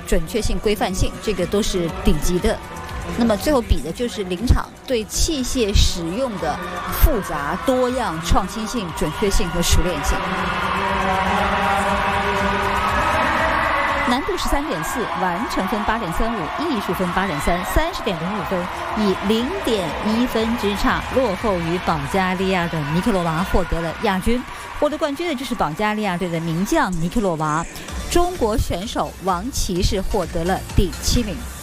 准确性、规范性，这个都是顶级的。那么最后比的就是临场对器械使用的复杂、多样、创新性、准确性和熟练性。难度13.4，完成分8.35，艺术分8.3，30.05分，以0.1分之差落后于保加利亚的尼克罗娃，获得了亚军。获得冠军的就是保加利亚队的名将尼克罗娃，中国选手王琦是获得了第7名。